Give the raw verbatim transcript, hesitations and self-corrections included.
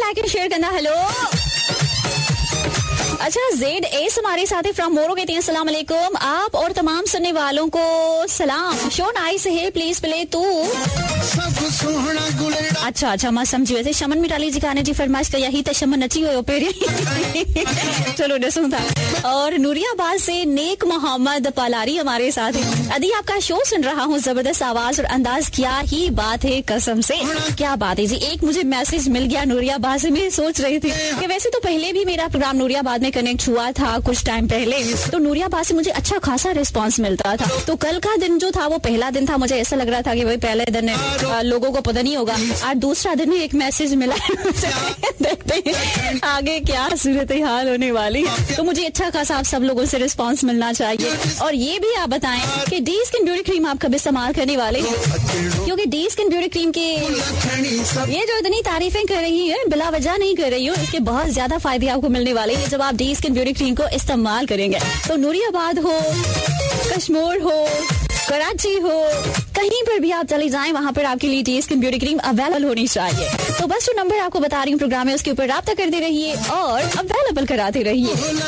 Like and share करना। Hello, अच्छा Z S हमारे साथ है फ्रॉम मोरो, कहते हैं अस्सलाम वालेकुम, आप और तमाम सुनने वालों को सलाम। शो नाइस है, प्लीज प्ले तू। अच्छा अच्छा मैं समझी, वैसे शमन मिटाली जी गाने जी फरमाइश कर यही तो शमन नची हो पेरी चलो डसू था। और नूरियाबाद से नेक मोहम्मद पालारी हमारे साथ है। अदी आपका शो सुन रहा हूँ, जबरदस्त आवाज और अंदाज, क्या ही बात है, कसम से क्या बात है जी। एक मुझे मैसेज मिल गया नूरियाबाद से, मैं सोच रही थी कि वैसे तो पहले भी मेरा प्रोग्राम नूरियाबाद में कनेक्ट हुआ था कुछ टाइम पहले, तो नूरियाबाद से मुझे अच्छा खासा रिस्पांस मिलता था। तो कल का दिन जो था वो पहला दिन था, मुझे ऐसा लग रहा था कि वही पहले दिन है, लोगों को पता नहीं होगा। और दूसरा दिन ही एक मैसेज मिला देखते हैं आगे क्या सूरत हाल होने वाली। तो मुझे अच्छा खासा आप सब लोगों से रिस्पांस मिलना चाहिए। और ये भी आप बताएं कि डी स्किन ब्यूटी क्रीम आप कब इस्तेमाल करने वाले हैं, क्योंकि डी स्किन ब्यूटी क्रीम के ये जो इतनी तारीफें कर रही है बिला वजह नहीं कर रही हूँ, इसके बहुत ज्यादा फायदे आपको मिलने वाले हैं जब आप डी स्किन ब्यूटी क्रीम को इस्तेमाल करेंगे। तो नूरियाबाद हो, कश्मीर हो, कराची हो, कहीं पर भी आप चले जाएं, वहां पर आपके लिए D skin beauty cream available होनी चाहिए। तो बस जो नंबर आपको बता रही हूँ प्रोग्राम में, उसके ऊपर राब्ता करते रहिए और अवेलेबल कराते रहिए।